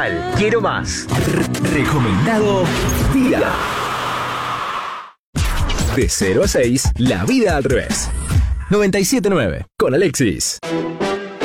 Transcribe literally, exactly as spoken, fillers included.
igual, quiero más. Recomendado día. De cero a seis, la vida al revés. noventa y siete punto nueve con Alexis.